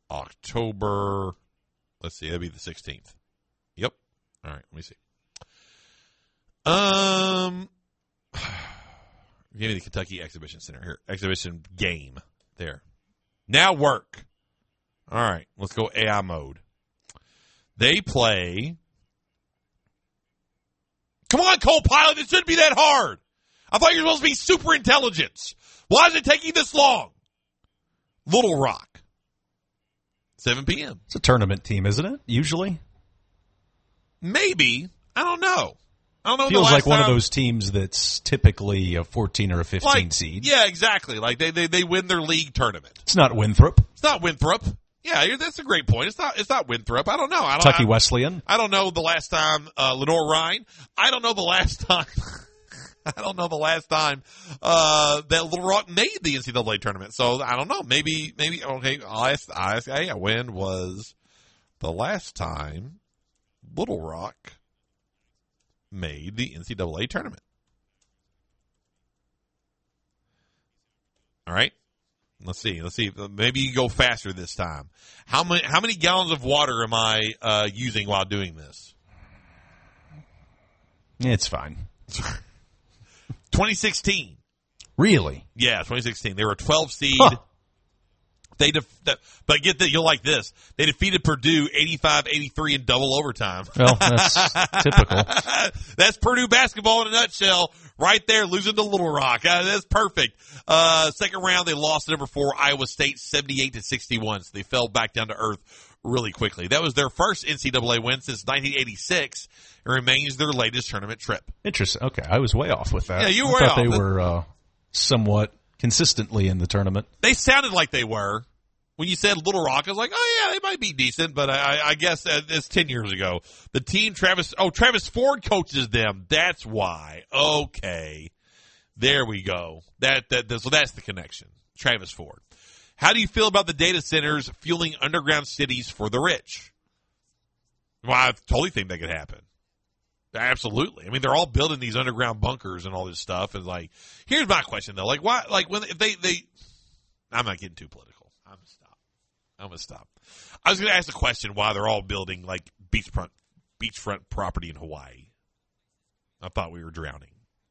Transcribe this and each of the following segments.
October. Let's see. That'd be the 16th. Yep. All right. Let me see. Give me the Kentucky Exhibition Center here. Exhibition game. There. Now work. All right. Let's go AI mode. They play. Come on, Copilot. It shouldn't be that hard. I thought you were supposed to be super intelligence. Why is it taking this long? Little Rock. 7 p.m. It's a tournament team, isn't it? Usually? Maybe. I don't know. Feels like one of those teams that's typically a 14 or a 15 seed. Yeah, exactly. Like they win their league tournament. It's not Winthrop. It's not Winthrop. Yeah, that's a great point. It's not Winthrop. I don't know. Kentucky Wesleyan. I don't know the last time Lenore Rhine. I don't know the last time. I don't know the last time that Little Rock made the NCAA tournament. So I don't know. Maybe. Okay, I'll ask. Yeah, when was the last time Little Rock made the NCAA tournament? All right. Let's see. Maybe you go faster this time. How many gallons of water am I using while doing this? It's fine. 2016. Really? Yeah, 2016. They were a 12 seed. Huh. But get that, you'll like this. They defeated Purdue 85-83 in double overtime. Well, that's typical. That's Purdue basketball in a nutshell. Right there, losing to Little Rock. That's perfect. Second round, they lost to number 4 Iowa State 78-61. So they fell back down to earth really quickly. That was their first NCAA win since 1986. It remains their latest tournament trip. Interesting. Okay, I was way off with that. Yeah, you were I off. thought they were somewhat consistently in the tournament. They sounded like they were. When you said Little Rock, I was like, oh, yeah, they might be decent, but I guess it's 10 years ago. The team, Travis Ford coaches them. That's why. Okay. There we go. So that's the connection. Travis Ford. How do you feel about the data centers fueling underground cities for the rich? Well, I totally think that could happen. Absolutely. I mean, they're all building these underground bunkers and all this stuff. And like, here's my question though. Like, why? Like, when if they, I'm not getting too political. I'm gonna stop. I was gonna ask the question why they're all building like beachfront property in Hawaii. I thought we were drowning.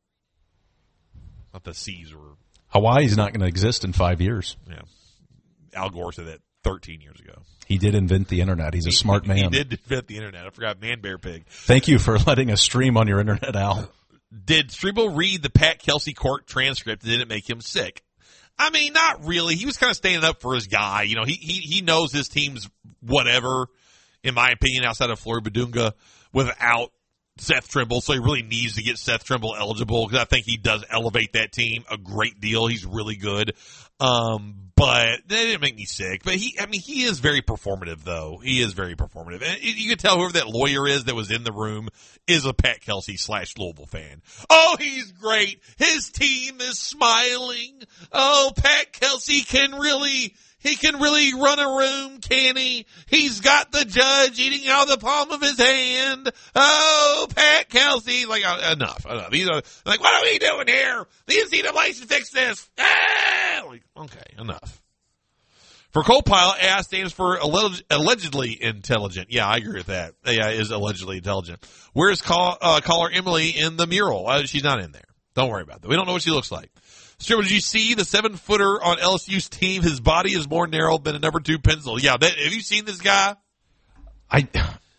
I thought the seas were. Hawaii's not going to exist in 5 years. Yeah. Al Gore said that 13 years ago. He did invent the internet. He's a smart man. He did invent the internet. I forgot Man Bear Pig. Thank you for letting us stream on your internet, Al. Did Strebo read the Pat Kelsey court transcript and did it make him sick? I mean, not really. He was kind of standing up for his guy. You know, he knows his team's whatever, in my opinion, outside of Flory Badunga without Seth Trimble. So he really needs to get Seth Trimble eligible because I think he does elevate that team a great deal. He's really good. But they didn't make me sick. But he is very performative, though. He is very performative. And you can tell whoever that lawyer is that was in the room is a Pat Kelsey / Louisville fan. Oh, he's great. His team is smiling. Oh, Pat Kelsey can really run a room, can he? He's got the judge eating out of the palm of his hand. Oh, Pat Kelsey. Like, enough. These are like, what are we doing here? The NCAA should fix this. Like, okay, enough. For Copilot, AI stands for allegedly intelligent. Yeah, I agree with that. AI is allegedly intelligent. Where's caller Emily in the mural? She's not in there. Don't worry about that. We don't know what she looks like. Sure, did you see the 7-footer on LSU's team? His body is more narrow than a number 2 pencil. Yeah, have you seen this guy? I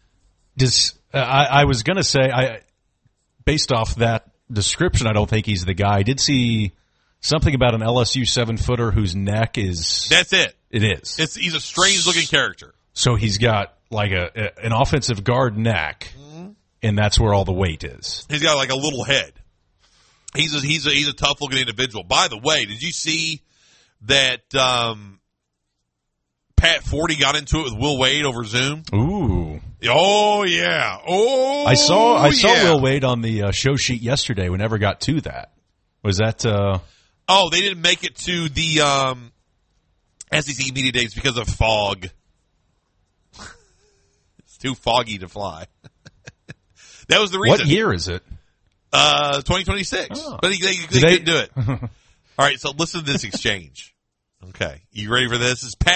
was going to say, based off that description, I don't think he's the guy. I did see something about an LSU 7-footer whose neck is... That's it. It is. He's a strange-looking character. So he's got like an offensive guard neck, and that's where all the weight is. He's got like a little head. He's a tough looking individual. By the way, did you see that Pat Forty got into it with Will Wade over Zoom? Ooh. Oh yeah. Oh, I saw Will Wade on the show sheet yesterday. We never got to that. Was that? Oh, they didn't make it to the SEC media days because of fog. It's too foggy to fly. That was the reason. What year is it? 2026. Oh. But they couldn't do it. All right, so listen to this exchange. Okay. You ready for this? It's Pat